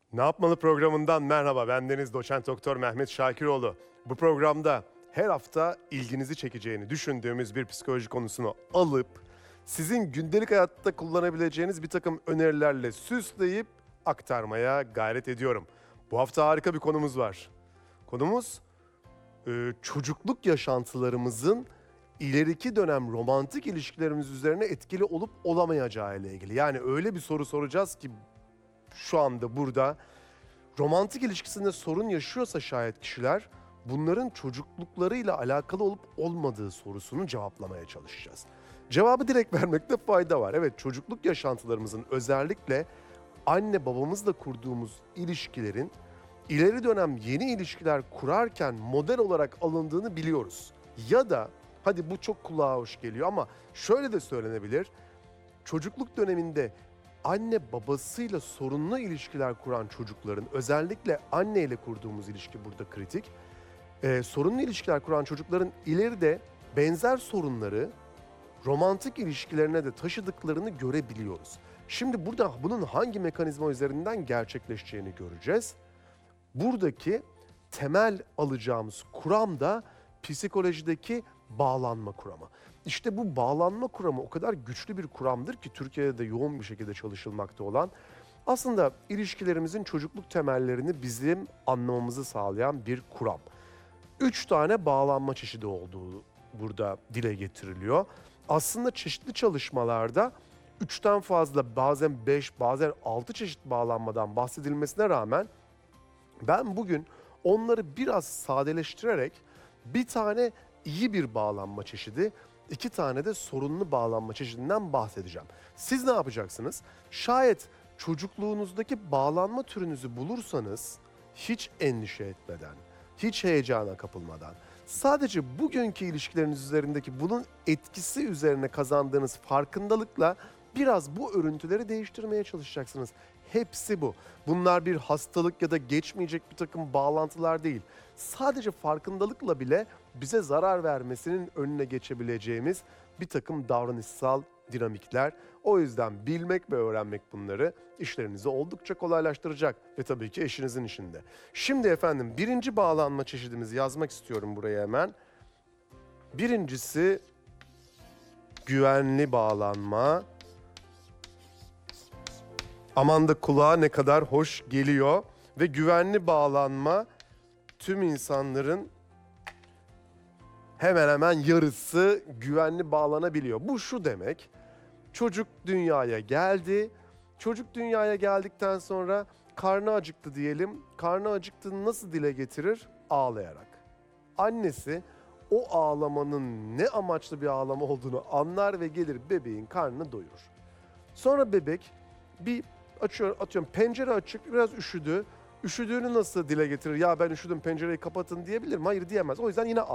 Ne Yapmalı programından merhaba. Bendeniz Doçent Doktor Mehmet Şakiroğlu. Bu programda her hafta ilginizi çekeceğini düşündüğümüz bir psikoloji konusunu alıp sizin gündelik hayatta kullanabileceğiniz bir takım önerilerle süsleyip aktarmaya gayret ediyorum. Bu hafta harika bir konumuz var. Konumuz çocukluk yaşantılarımızın ileriki dönem romantik ilişkilerimiz üzerine etkili olup olamayacağı ile ilgili. Yani öyle bir soru soracağız ki şu anda burada romantik ilişkisinde sorun yaşıyorsa şayet kişiler bunların çocukluklarıyla alakalı olup olmadığı sorusunu cevaplamaya çalışacağız. Cevabı direkt vermekte fayda var. Evet, çocukluk yaşantılarımızın özellikle anne babamızla kurduğumuz ilişkilerin ileri dönem yeni ilişkiler kurarken model olarak alındığını biliyoruz. Ya da hadi bu çok kulağa hoş geliyor ama şöyle de söylenebilir. Çocukluk döneminde anne babasıyla sorunlu ilişkiler kuran çocukların, özellikle anneyle kurduğumuz ilişki burada kritik. Sorunlu ilişkiler kuran çocukların ileride benzer sorunları romantik ilişkilerine de taşıdıklarını görebiliyoruz. Şimdi burada bunun hangi mekanizma üzerinden gerçekleşeceğini göreceğiz. Buradaki temel alacağımız kuram da psikolojideki bağlanma kuramı. İşte bu bağlanma kuramı o kadar güçlü bir kuramdır ki Türkiye'de de yoğun bir şekilde çalışılmakta olan, aslında ilişkilerimizin çocukluk temellerini bizim anlamamızı sağlayan bir kuram. 3 tane bağlanma çeşidi olduğu burada dile getiriliyor. Aslında çeşitli çalışmalarda 3'ten fazla, bazen 5, bazen 6 çeşit bağlanmadan bahsedilmesine rağmen ben bugün onları biraz sadeleştirerek bir tane iyi bir bağlanma çeşidi, 2 tane de sorunlu bağlanma çeşidinden bahsedeceğim. Siz ne yapacaksınız? Şayet çocukluğunuzdaki bağlanma türünüzü bulursanız hiç endişe etmeden, hiç heyecana kapılmadan, sadece bugünkü ilişkileriniz üzerindeki bunun etkisi üzerine kazandığınız farkındalıkla biraz bu örüntüleri değiştirmeye çalışacaksınız. Hepsi bu. Bunlar bir hastalık ya da geçmeyecek bir takım bağlantılar değil. Sadece farkındalıkla bile bize zarar vermesinin önüne geçebileceğimiz bir takım davranışsal dinamikler. O yüzden bilmek ve öğrenmek bunları işlerinizi oldukça kolaylaştıracak ve tabii ki eşinizin işinde. Şimdi efendim birinci bağlanma çeşidimizi yazmak istiyorum buraya hemen. Birincisi güvenli bağlanma. Aman da kulağa ne kadar hoş geliyor ve güvenli bağlanma tüm insanların hemen hemen yarısı güvenli bağlanabiliyor. Bu şu demek: çocuk dünyaya geldi. Çocuk dünyaya geldikten sonra karnı acıktı diyelim. Karnı acıktığını nasıl dile getirir? Ağlayarak. Annesi o ağlamanın ne amaçlı bir ağlama olduğunu anlar ve gelir bebeğin karnını doyurur. Sonra bebek bir atıyorum pencere açık, biraz üşüdü. Üşüdüğünü nasıl dile getirir? Ya ben üşüdüm, pencereyi kapatın diyebilir mi? Hayır, diyemez. O yüzden yine